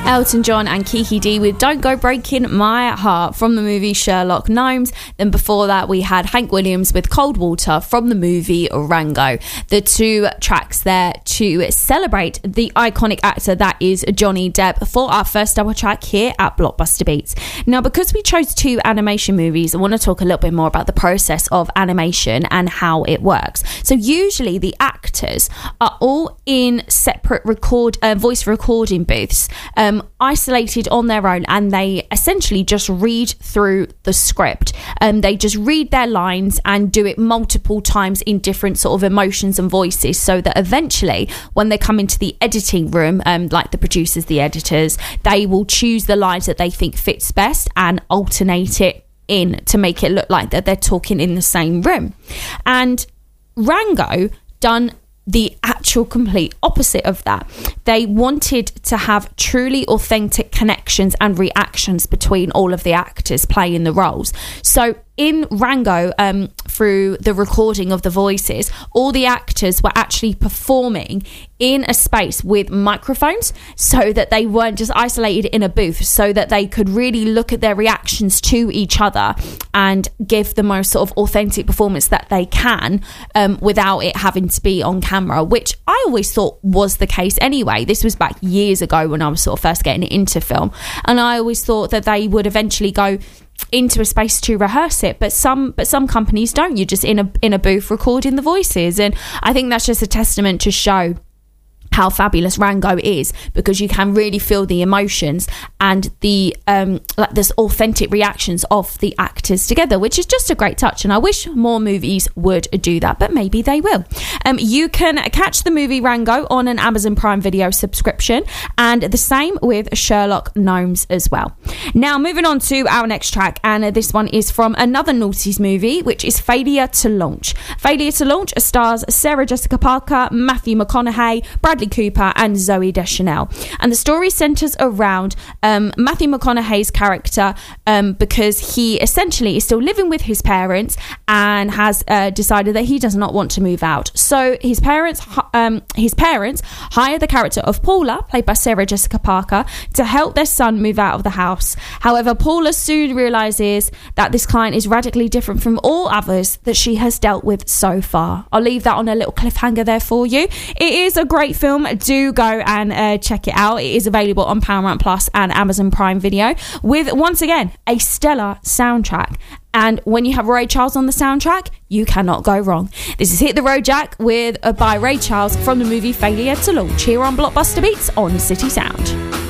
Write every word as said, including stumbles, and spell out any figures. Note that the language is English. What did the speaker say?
Elton John and Kiki Dee with Don't Go Breaking My Heart from the movie Sherlock Gnomes. Then before that we had Hank Williams with Cold Water from the movie Rango. The two tracks there to celebrate the iconic actor that is Johnny Depp for our first double track here at Blockbuster Beats. Now, because we chose two animation movies, I want to talk a little bit more about the process of animation and how it works. So usually the actors are all in separate record uh, voice recording booths, um, isolated on their own, and they essentially just read through the script. Um, they just read their lines and do it multiple times in different sort of emotions and voices, so that eventually when they come into the editing room, um, like the producers, the editors, they will choose the lines that they think fits best and alternate it in to make it look like that they're talking in the same room. And Rango done the actual complete opposite of that. They wanted to have truly authentic connections and reactions between all of the actors playing the roles. So in Rango, um, through the recording of the voices, all the actors were actually performing in a space with microphones, so that they weren't just isolated in a booth, so that they could really look at their reactions to each other and give the most sort of authentic performance that they can, um, without it having to be on camera, which I always thought was the case anyway. This was back years ago when I was sort of first getting into film, and I always thought that they would eventually go into a space to rehearse it, but some but some companies don't. You're just in a in a booth recording the voices, and I think that's just a testament to show how fabulous Rango is, because you can really feel the emotions and the um like this authentic reactions of the actors together, which is just a great touch, and I wish more movies would do that, but maybe they will. Um you can catch the movie Rango on an Amazon Prime Video subscription, and the same with Sherlock Gnomes as well. Now moving on to our next track, and this one is from another noughties movie, which is Failure to Launch. Failure to Launch stars Sarah Jessica Parker, Matthew McConaughey, Bradley Cooper and Zooey Deschanel, and the story centres around um, Matthew McConaughey's character, um, because he essentially is still living with his parents and has uh, decided that he does not want to move out. So his parents um, his parents hire the character of Paula, played by Sarah Jessica Parker, to help their son move out of the house. However, Paula soon realises that this client is radically different from all others that she has dealt with so far. I'll leave that on a little cliffhanger there for you. It is a great film. Do go and uh, check it out. It is available on Paramount Plus and Amazon Prime Video, with once again a stellar soundtrack. And when you have Ray Charles on the soundtrack, you cannot go wrong. This is Hit the Road Jack with uh, by Ray Charles from the movie Failure to Launch, here on Blockbuster Beats on City Sound.